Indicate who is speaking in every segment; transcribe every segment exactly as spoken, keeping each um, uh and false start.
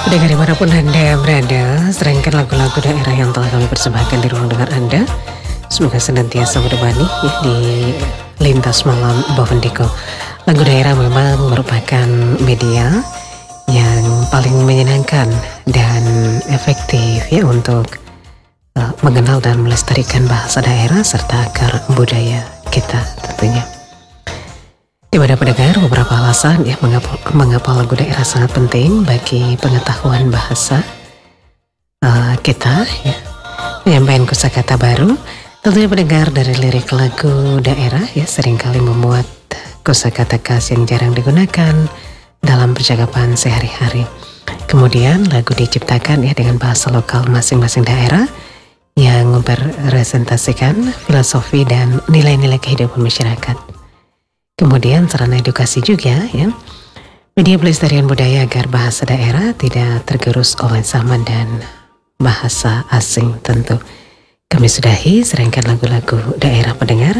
Speaker 1: Pendengar dimanapun Anda berada, serangkan lagu-lagu daerah yang telah kami persembahkan di ruang dengar Anda. Semoga senantiasa menemani ya, di lintas malam Bovendigo. Lagu daerah memang merupakan media yang paling menyenangkan dan efektif ya untuk uh, mengenal dan melestarikan bahasa daerah serta akar budaya kita tentunya. Di mana pendengar beberapa alasan ya mengapa, mengapa lagu daerah sangat penting bagi pengetahuan bahasa uh, kita ya. Penyampaian kosakata baru tentunya pendengar dari lirik lagu daerah ya seringkali memuat kosakata khas yang jarang digunakan dalam percakapan sehari-hari. Kemudian lagu diciptakan ya dengan bahasa lokal masing-masing daerah yang merepresentasikan filosofi dan nilai-nilai kehidupan masyarakat. Kemudian sarana edukasi juga ya. Media pelestarian budaya agar bahasa daerah tidak tergerus oleh zaman dan bahasa asing tentu. Kami sudahi serangkaian lagu-lagu daerah pendengar.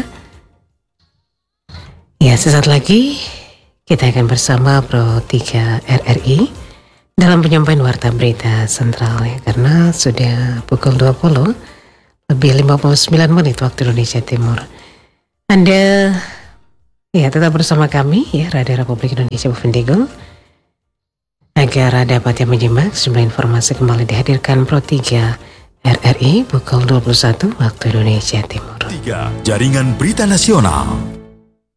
Speaker 1: Ya, sesaat lagi kita akan bersama Pro tiga R R I dalam penyampaian warta berita sentral ya, karena sudah pukul dua puluh lebih lima puluh sembilan menit waktu Indonesia Timur. Anda ya tetap bersama kami ya Radio Republik Indonesia Bovendigo agar dapat yang menyimak sejumlah informasi kembali dihadirkan Pro tiga R R I pukul dua puluh satu waktu Indonesia Timur.
Speaker 2: tiga Jaringan Berita Nasional.